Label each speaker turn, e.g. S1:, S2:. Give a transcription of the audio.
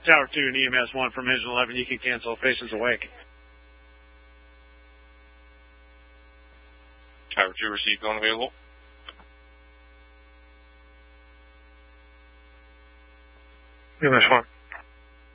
S1: Tower 2 and EMS 1 from Engine 11, you can cancel Patients Awake.
S2: Tower 2 received, unavailable.
S3: EMS 1.